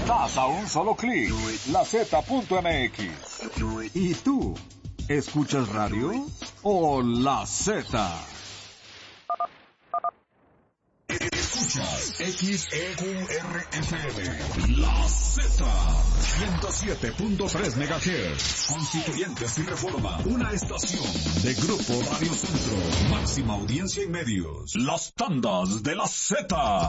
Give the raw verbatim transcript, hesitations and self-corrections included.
Estás a un solo clic. La Z punto M X. ¿Y tú? ¿Escuchas radio o La Z? Escuchas X E Q R F M, La Z, ciento siete punto tres megahertz, Constituyentes y Reforma, una estación de Grupo Radio Centro, máxima audiencia y medios, las tandas de la Z.